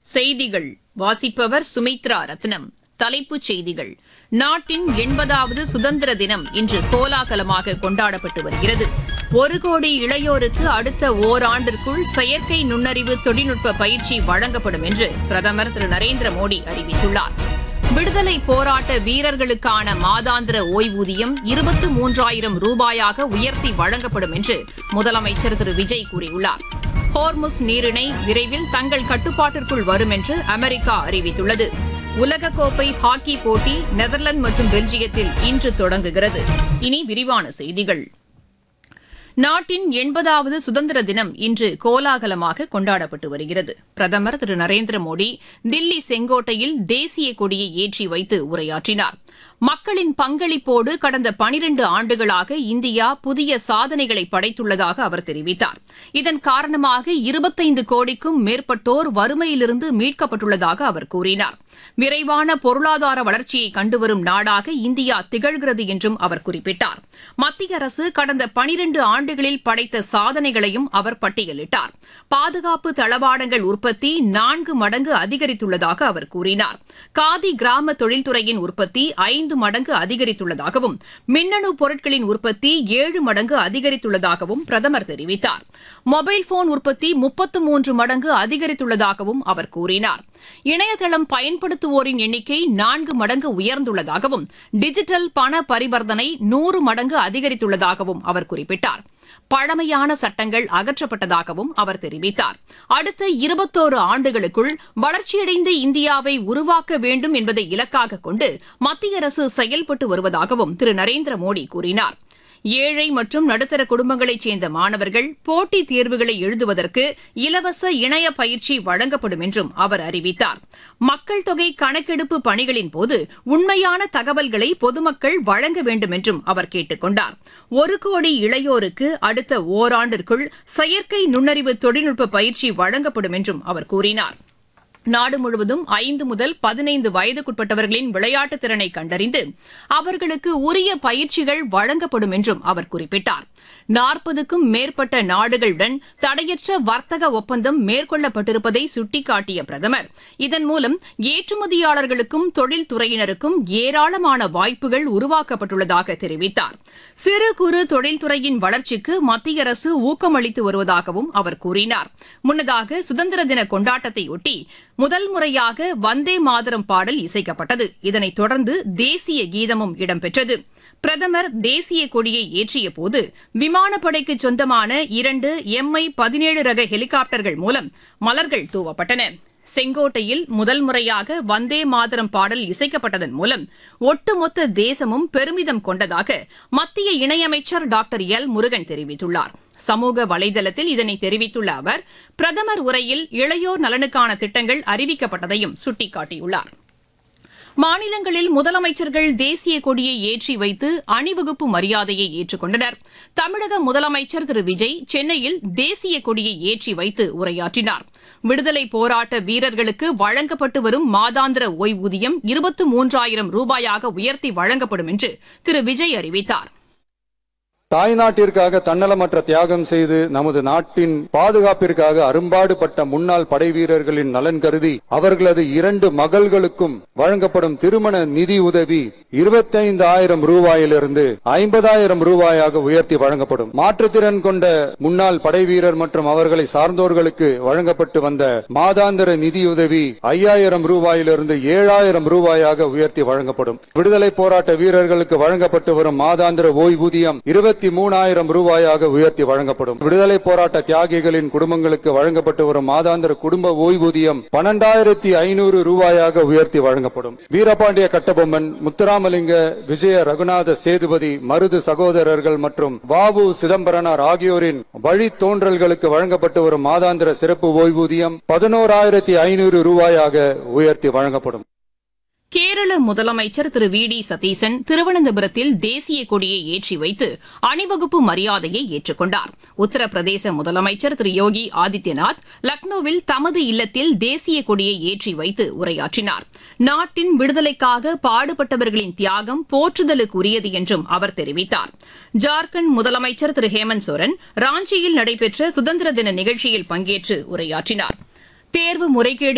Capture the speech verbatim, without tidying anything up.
செய்திகள் வாசிப்பவர் சுமித்ரா ரத்னம். தலைப்புச் செய்திகள். நாட்டின் எண்பதாவது சுதந்திர தினம் இன்று கோலாகலமாக கொண்டாடப்பட்டு வருகிறது. ஒரு கோடி இளையோருக்கு அடுத்த ஓராண்டிற்குள் செயற்கை நுண்ணறிவு தொழில்நுட்ப பயிற்சி வழங்கப்படும் என்று பிரதமர் திரு நரேந்திர மோடி அறிவித்துள்ளார். விடுதலை போராட்ட வீரர்களுக்கான மாதாந்திர ஓய்வூதியம் இருபத்து மூன்றாயிரம் ரூபாயாக உயர்த்தி வழங்கப்படும் என்று முதலமைச்சர் திரு விஜய் கூறியுள்ளார். ஹோர்முஸ் நீரிணை விரைவில் தங்கள் கட்டுப்பாட்டிற்குள் வரும் என்று அமெரிக்கா அறிவித்துள்ளது. உலகக்கோப்பை ஹாக்கி போட்டி நெதர்லாந்து மற்றும் பெல்ஜியத்தில் இன்று தொடங்குகிறது. இனி விரிவான செய்திகள். நாட்டின் எண்பதாவது சுதந்திர தினம் இன்று கோலாகலமாக கொண்டாடப்பட்டு வருகிறது. பிரதமர் திரு நரேந்திர மோடி தில்லி செங்கோட்டையில் தேசிய கொடியை ஏற்றி வைத்து உரையாற்றினார். மக்களின் பங்களிப்போடு கடந்த பனிரண்டு ஆண்டுகளாக இந்தியா புதிய சாதனைகளை படைத்துள்ளதாக அவர் தெரிவித்தார். இதன் காரணமாக இருபத்தைந்து கோடிக்கும் மேற்பட்டோர் வறுமையிலிருந்து மீட்கப்பட்டுள்ளதாக அவர் கூறினார். விரைவான பொருளாதார வளர்ச்சியை கண்டுவரும் நாடாக இந்தியா திகழ்கிறது என்றும் அவர் குறிப்பிட்டார். மத்திய அரசு கடந்த பனிரண்டு ஆண்டுகளில் படைத்த சாதனைகளையும் அவர் பட்டியலிட்டார். பாதுகாப்பு தளவாடங்கள் உற்பத்தி நான்கு மடங்கு அதிகரித்துள்ளதாக அவர் கூறினார். காதி கிராம தொழில்துறையின் உற்பத்தி ஐந்து மடங்கு அதிகரித்துள்ளதாகவும் மின்னணு பொருட்களின் உற்பத்தி ஏழு மடங்கு அதிகரித்துள்ளதாகவும் பிரதமர் தெரிவித்தார். மொபைல் போன் உற்பத்தி முப்பத்து மூன்று மடங்கு அதிகரித்துள்ளதாகவும் அவர் கூறினார். இணையதளம் பயன்படுத்துவோரின் எண்ணிக்கை நான்கு மடங்கு உயர்ந்துள்ளதாகவும் டிஜிட்டல் பண பரிவர்த்தனை நூறு மடங்கு அதிகரித்துள்ளதாகவும் அவர் குறிப்பிட்டார். பழமையான சட்டங்கள் அகற்றப்பட்டதாகவும் அவர் தெரிவித்தார். அடுத்த இருபத்தோரு ஆண்டுகளுக்குள் வளர்ச்சியடைந்த இந்தியாவை உருவாக்க வேண்டும் என்பதை இலக்காக கொண்டு மத்திய அரசு செயல்பட்டு வருவதாகவும் திரு நரேந்திர மோடி கூறினார். ஏழை மற்றும் நடுத்தர குடும்பங்களைச் சேர்ந்த மாணவர்கள் போட்டித் தேர்வுகளை எழுதுவதற்கு இலவச இணைய பயிற்சி வழங்கப்படும் என்றும் அவர் அறிவித்தார். மக்கள் தொகை கணக்கெடுப்பு பணிகளின் போது உண்மையான தகவல்களை பொதுமக்கள் வழங்க வேண்டும் என்றும் அவர் கேட்டுக் கொண்டார். ஒரு கோடி இளையோருக்கு அடுத்த ஓராண்டிற்குள் செயற்கை நுண்ணறிவு தொழில்நுட்ப பயிற்சி வழங்கப்படும் என்றும் அவர் கூறினார். நாடு முழுவதும் ஐந்து முதல் பதினைந்து வயதுக்குட்பட்டவர்களின் விளையாட்டுத் திறனை கண்டறிந்து அவர்களுக்கு உரிய பயிற்சிகள் வழங்கப்படும் என்றும் அவர் குறிப்பிட்டார். நாற்பதுக்கும் மேற்பட்ட நாடுகளுடன் தடையற்ற வர்த்தக ஒப்பந்தம் மேற்கொள்ளப்பட்டிருப்பதை சுட்டிக்காட்டிய பிரதமர் இதன் மூலம் ஏற்றுமதியாளர்களுக்கும் தொழில்துறையினருக்கும் ஏராளமான வாய்ப்புகள் உருவாக்கப்பட்டுள்ளதாக தெரிவித்தார். சிறு குறு தொழில்துறையின் வளர்ச்சிக்கு மத்திய அரசு ஊக்கமளித்து வருவதாகவும் அவர் கூறினார். முன்னதாக சுதந்திர தின கொண்டாட்டத்தையொட்டி முதல் முறையாக வந்தே மாதரம் பாடல் இசைக்கப்பட்டது. இதனைத் தொடர்ந்து தேசிய கீதமும் இடம்பெற்றது. பிரதமர் தேசிய கொடியை ஏற்றிய போது விமானப்படைக்கு சொந்தமான இரண்டு எம் ஐ பதினேழு ரக ஹெலிகாப்டர்கள் மூலம் மலர்கள் தூவப்பட்டன. செங்கோட்டையில் முதல் முறையாக வந்தே மாதரம் பாடல் இசைக்கப்பட்டதன் மூலம் ஒட்டுமொத்த தேசமும் பெருமிதம் கொண்டதாக மத்திய இணையமைச்சர் டாக்டர் எல் முருகன் தெரிவித்துள்ளார். சமூக வலைதளத்தில் இதனை தெரிவித்துள்ள அவர் பிரதமர் உரையில் இளையோர் நலனுக்கான திட்டங்கள் அறிவிக்கப்பட்டதையும் சுட்டிக்காட்டியுள்ளார். மாநிலங்களில் முதலமைச்சர்கள் தேசிய கொடியை ஏற்றி வைத்து அணிவகுப்பு மரியாதையை ஏற்றுக்கொண்டனர். தமிழக முதலமைச்சர் திரு விஜய் சென்னையில் தேசிய கொடியை ஏற்றி வைத்து உரையாற்றினார். விடுதலை போராட்ட வீரர்களுக்கு வழங்கப்பட்டு வரும் மாதாந்திர ஓய்வூதியம் இருபத்து மூன்றாயிரம் ரூபாயாக உயர்த்தி வழங்கப்படும் என்று திரு விஜய் அறிவித்தார். தாய்நாட்டிற்காக தன்னலமற்ற தியாகம் செய்து நமது நாட்டின் பாதுகாப்பிற்காக அரும்பாடுபட்ட முன்னாள் படை வீரர்களின் நலன் கருதி அவர்களது இரண்டு மகள்களுக்கும் வழங்கப்படும் திருமண நிதி உதவி இருபத்தைந்து ஆயிரம் ரூபாயிலிருந்து ஐம்பதாயிரம் ரூபாயாக உயர்த்தி வழங்கப்படும். மாற்றுத்திறன் கொண்ட முன்னாள் படை வீரர் மற்றும் அவர்களை சார்ந்தோர்களுக்கு வழங்கப்பட்டு வந்த மாதாந்திர நிதியுதவி ஐயாயிரம் ரூபாயிலிருந்து ஏழாயிரம் ரூபாயாக உயர்த்தி வழங்கப்படும். விடுதலை போராட்ட வீரர்களுக்கு வழங்கப்பட்டு வரும் மாதாந்திர ஓய்வூதியம் இருபத்தி மூணாயிரம் ரூபாயாக உயர்த்தி வழங்கப்படும். விடுதலை போராட்ட தியாகிகளின் குடும்பங்களுக்கு வழங்கப்பட்டு வரும் மாதாந்திர குடும்ப ஓய்வூதியம் பன்னெண்டாயிரத்தி ஐநூறு ரூபாயாக உயர்த்தி வழங்கப்படும். வீரபாண்டிய கட்டபொம்மன், முத்துராமலிங்க, விஜய ரகுநாத சேதுபதி, மருது சகோதரர்கள் மற்றும் வாவு சிதம்பரனார் ஆகியோரின் வழித்தோன்றல்களுக்கு வழங்கப்பட்டு வரும் மாதாந்திர சிறப்பு ஓய்வூதியம் பதினோராயிரத்தி ஐநூறு ரூபாயாக உயர்த்தி வழங்கப்படும். கேரள முதலமைச்சர் திரு வி டி சதீசன் திருவனந்தபுரத்தில் தேசிய கொடியை ஏற்றி வைத்து அணிவகுப்பு மரியாதையை ஏற்றுக்கொண்டார். உத்தரப்பிரதேச முதலமைச்சர் திரு யோகி ஆதித்யநாத் லக்னோவில் தமது இல்லத்தில் தேசிய கொடியை ஏற்றி வைத்து உரையாற்றினார். நாட்டின் விடுதலைக்காக பாடுபட்டவர்களின் தியாகம் போற்றுதலுக்குரியது என்றும் அவர் தெரிவித்தார். ஜார்க்கண்ட் முதலமைச்சர் திரு ஹேமந்த் சோரன் ராஞ்சியில் நடைபெற்ற சுதந்திர தின நிகழ்ச்சியில் பங்கேற்று உரையாற்றினார். தேர்வு முறைகேடு